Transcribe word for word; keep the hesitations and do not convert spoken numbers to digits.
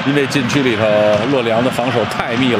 因为禁区里头洛里昂的防守太密了。